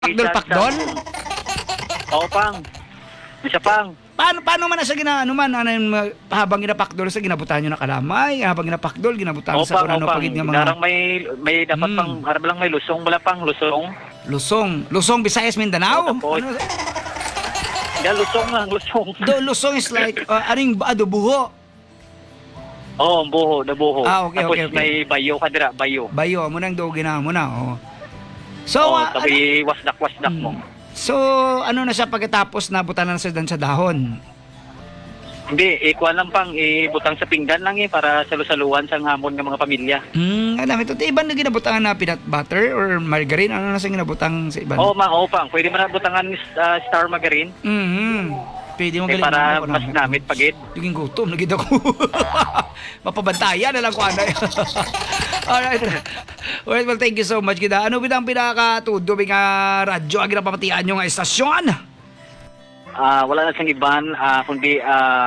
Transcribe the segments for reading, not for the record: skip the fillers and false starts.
Pakdol? Oo, pang. Isa pang. Paano man na sa ginaano man, habang ginapakdol sa ginabutan nyo na kalamay, habang ginapakdol, ginabutan Oo, sa pang. kurano Oo, pang. pagid nga mga Darang may dapat pang, harap lang may lusong. Wala pang lusong. Lusong, Visayas, Mindanao? Oo, tapos. Ano, Yan, lusong lang, lusong. lusong is like, buho. Oo, buho, nabuho. Ah, okay, Tapos okay. may bayo ka dira, bayo. Bayo, mo nang dogi na mo na, oh. So, Oo, tabi wasdak mo. So, ano na siya pagkatapos nabutan na siya sa dahon? Hindi, ikuha lang pang, ibutang sa pinggan lang para salusaluan sa hamon ng mga pamilya. Alam ito, iban na ginabutangan na peanut butter or margarine? Ano na sa ginabutang sa iban? Oo, pang. Pwede mo na butangan star margarine. Pwede mo galing Para mas namit pagit. Naging gutom, naging ako. Mapabantayan na lang ko ano. Alright. Well, thank you so much kita. Ano bitang pinakatudo nga radyo ang ginapamatian nyo nga estasyon? Wala na siyang iban, kundi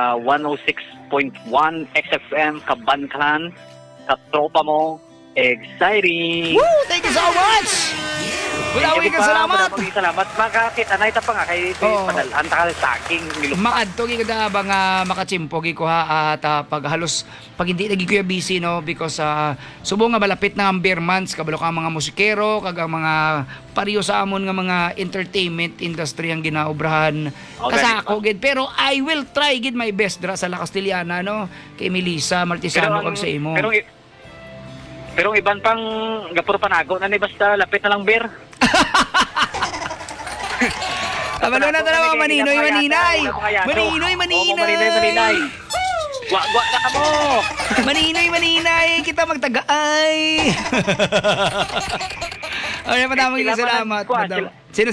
106.1 XFM, Kabangkalan, katropa mo, exciting! Woo! Thank you so much! Wala ka salamat! Salamat. Makakita na ito pa nga kay padalaan ka sa aking nilupang. Makadtogi kada bang makachimpogi ko ha at pag hindi lagi ko busy no because subo nga malapit na ang beer months kabalo ka mga musikero kag ang mga pariyo sa amon nga mga entertainment industry ang ginaobrahan kasako gid pero I will try gid my best dra sa La Castellana no kay Melissa Martisano kag sa imo. Pero iban pang gapuro panago na ni basta lapit na lang beer. Kabalo na talaga maninoy maninay. Maninay. Wa na ka mo. Maninay kita magtagaay. Alright, madaming salamat. Sino?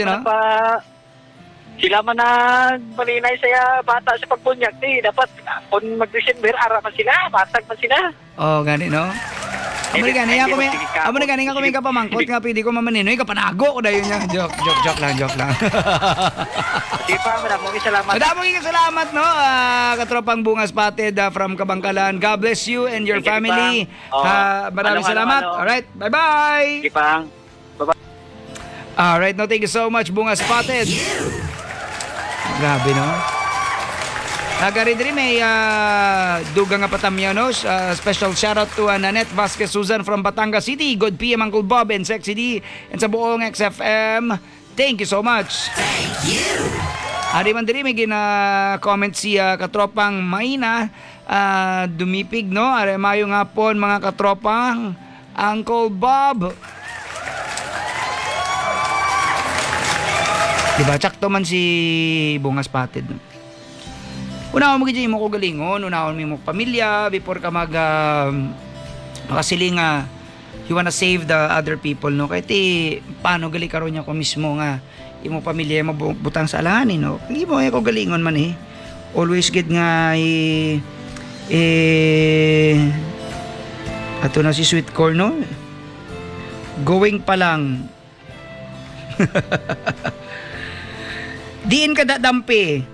Sila man maninay saya bata sa pagpunyak dapat kung mag-December ara man sila, batag man sila. Oh, gani no. Amo ni gani nga kami kapamangkot nga pwede ko mamaninoy kapanago ko dayon niya. Joke lang. Sige pa, maraming salamat. Maraming salamat no. Katropang Bunga Spotted from Kabangkalan. God bless you and your family. Maraming salamat. Alright, bye-bye. Sige pa. Bye-bye. Alright, no, thank you so much Bunga Spotted. Grabe no. Nagaridri may dugang nga patamyo no. Special shoutout to Nanette Vasquez Susan from Batangas City. Good PM Uncle Bob and Sexy D and sa buong XFM. Thank you so much. Thank you. Ari man diri may gina-comment si katropang Maina dumipig no. Ari mayo nga pon mga katropang Uncle Bob. Diba tsakto man si Bunga Spotted no. Unahon mo mo ko galingon, unahon mo pamilya before ka makasiling you wanna save the other people no. Kahit paano gali karon niya ko mismo nga imo pamilya mabutang sa alanganin no. Hindi mo ko galingon man always get nga ato na si Sweet Corn no. Going pa lang. Diin ka dadampi.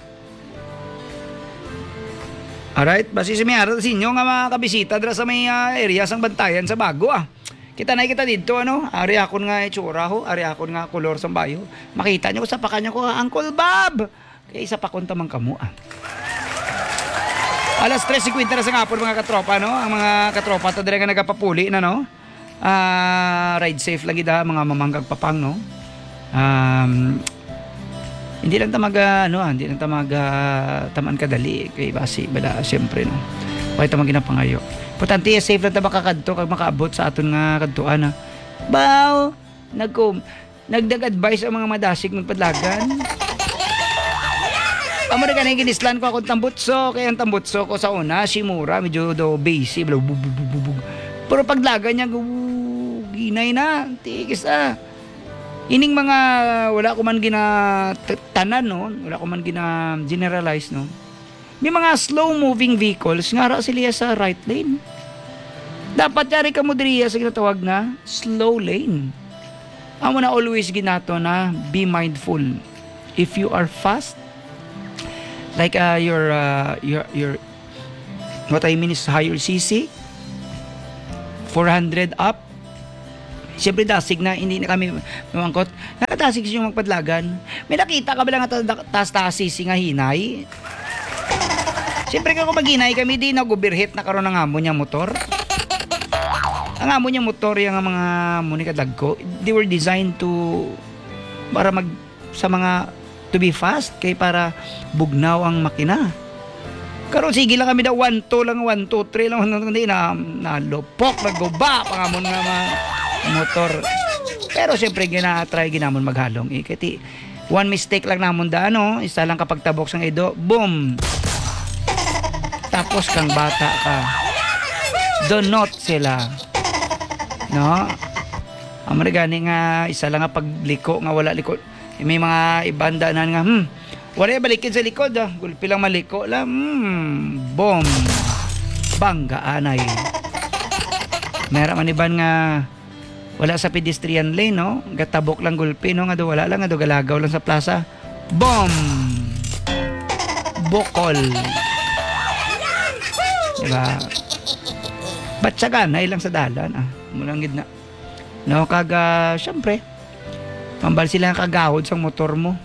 Alright, basi si may aral sa inyo nga mga kabisita dra sa may area sang Bantayan sa Bago Kita na kita dito ano, ari akon nga itsura ho, ari akon nga kolor sa bayo. Makita nyo ko sa pakanya ko, Uncle Bob. Kaya isa pa kon tamang kamo Alas 3:50 na sa ngapon mga katropa no, ang mga katropa ta dire nga nagapapuli na no. Ride safe lagi da mga mamanggag papang no. Hindi lang tamaan kadali kay basi bala siyempre no. Kay tamang ginapangayo. Importante safe lang ta makakadto kag makaabot sa aton nga kadtuan Baw, nagdag-advise ang mga madasig magpadlagan. Amo na kanay ginislan ko akong tambutso, kaya ang tambutso ko sa una Shimura medyo do basic bla bubububub. Pero paglagan niya ginay na, tigis Ining mga wala ko man ginatanan no, wala ko man generalize no. May mga slow moving vehicles nga ra sila sa right lane. Dapat yari ka mo diriya sa ginatawag na slow lane. Amo na always ginato na be mindful. If you are fast like your what I mean is higher CC 400 up Siyempre dasig na hindi na kami mamangkot. Nakatasig yung magpadlagan. May nakita ka ba lang tas-tasis nga hinay? Siyempre kung maghinay kami di nagubirhit na karon ng amo niya motor. Ang amo niya motor yung mga muni kadagko, they were designed to para sa mga to be fast kay para bugnaw ang makina. Karon sige lang kami daw 1 2 lang 1 2 3 lang hindi na nalupok nagguba pangamon nga mga motor. Pero siyempre gina-try ginamon maghalong kati one mistake lang namon da isa lang kapag tabok sang edo, boom. Tapos kang bata ka. Donot sila. No? Ang gani nga isa lang nga pagliko nga wala likod. May mga ibanda na nga wala balikin sa likod gulpi lang maliko lang boom. Bangga anay. Meron man iban nga wala sa pedestrian lane no, gatabok lang gulpi no nga do wala lang nga do galagaw lang sa plaza. Boom. Bokol. Diba? Batsagan ay lang sa dalan mulang gid na. No kaga syempre pambal sila kagahod sa motor mo.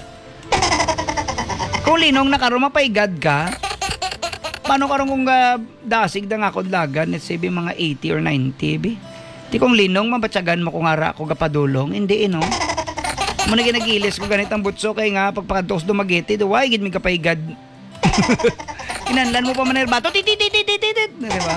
Kung linong nakaruma paigad ka, paano karon kung dasig da nga kodlagan let's say mga 80 or 90 bi. Di kung linong mabatsagan mo kung ara ko gapadulong, hindi no. Muna ginagilis ko ganit ang butso kay nga pagpakados dumagiti do why gid mi kapaigad. Kinanlan mo pa man bato tit di ba?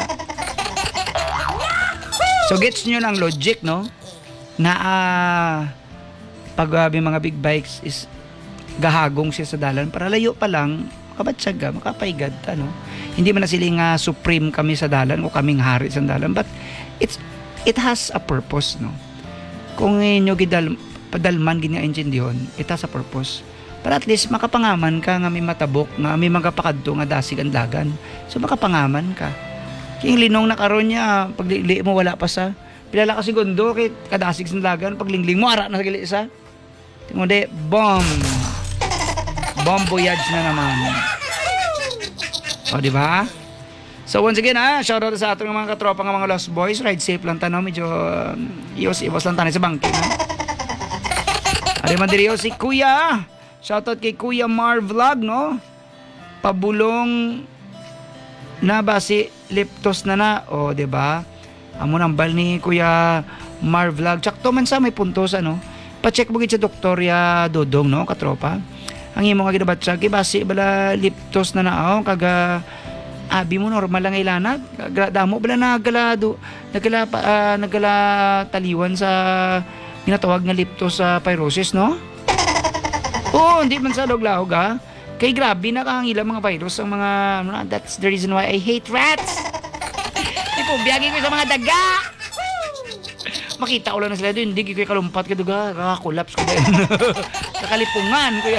So gets nyo lang logic no na pag mga big bikes is gahagong siya sa dalan para layo pa lang makabatsaga makapaigad hindi man na sila nga supreme kami sa dalan o kaming hari sa dalan but it has a purpose no kung inyo padalman gid nga engine diyon it has a purpose para at least makapangaman ka nga may matabok nga may magapakadto nga dasig ang dagan so makapangaman ka. Yung linong na karon niya, pag li mo wala pa sa. Pilala ka segundo, kay kadasig sa lagan, pag lingling mo, ara na sa gili isa. Tingnan mo de, bomb. Bomb voyage na naman. O, di ba? So, once again, shout out sa atong mga katropa ng mga Lost Boys. Ride safe lang tanong, medyo iwas lang tanong sa bangkin. Ari man diriyo si Kuya. Shout out kay Kuya Mar Vlog, no? Pabulong na ba si Liptos na o di ba? Amo nang bal ni Kuya Mar Vlog. Sakto man sa may puntos Pa-check mo gid sa Doktor ya Dodong no katropa. Ang imo nga gidabatsa kay basi bala Liptos na kaga abi mo normal lang ilanag. Damo bala nagala taliwan sa ginatawag nga Liptos sa pyrosis no? Oo, hindi man sa log-lahog kay grabe na kahangila mga virus ang mga that's the reason why I hate rats. Di po biyagi ko sa mga daga. Makita ko lang na sila doon, hindi ko kalumpat ka duga, kakakulaps ko din. Nakalipungan kuya.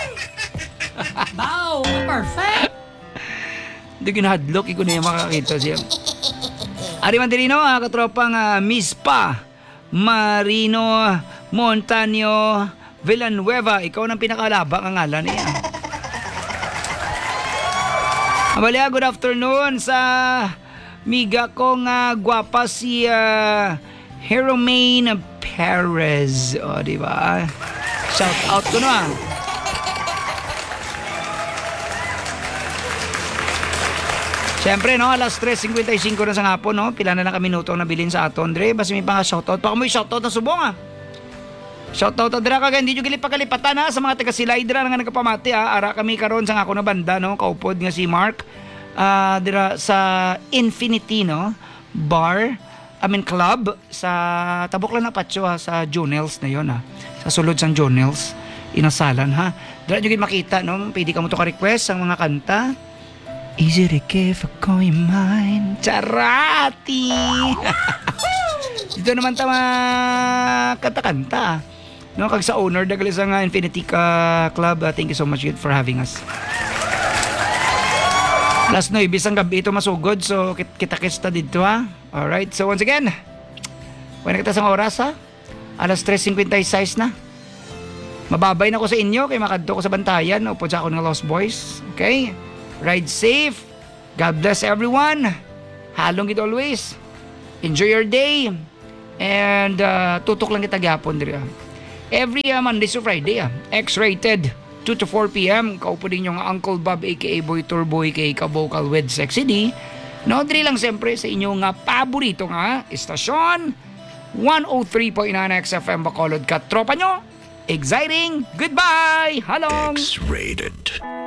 Wow, perfect. Hindi ginahadlok ko na yung makakita siya. Ari Mandarino, katropang Miss Pa Marino Montaño Villanueva, ikaw nang pinakalabang ang ngalan niya. Abalya, good afternoon sa miga kong gwapa si Heromaine Perez. O, diba? Shout out ko na. Siyempre, no, alas 3:55 na sa hapon, no? Pila na lang kami minuto na bilin sa ato, Andre. Basta may pang shoutout. Baka mo shoutout na subong, Shoutout Adra kaga hindi jud gilipakalipatan sa mga taga Silaydra nga nagapamati ara kami karon sa ako na banda no kaupod nga si Mark dira sa Infinity no bar club sa Tabok lang na Patio sa Jonels na yon sa sulod sang Jonels inasalan dira jud makita no pwede ka mo to ka request ang mga kanta Easy to give a coin mine Charati. Dito naman tama kanta-kanta no kag sa owner dagali sa Infinity Club. Thank you so much for having us. Last no ibisang gabi ito masugod so kita-kits ta dito Alright, so once again wala kita sa oras alas 3:56 na. Mababay na ko sa inyo kay makadto ko sa bantayan upod sa ako ng Lost Boys. Okay, ride safe, God bless everyone, halong it always, enjoy your day. And tutok lang kita gyapon diri. Every Monday to Friday, X-rated, 2 to 4 p.m. Kaupo din yung Uncle Bob aka Boy Turboy aka ka-vocal with Sexy D. No, diri lang siyempre sa inyong paborito nga istasyon, 103.9 XFM Bacolod ka. Tropa nyo, exciting, goodbye, halong! X-rated.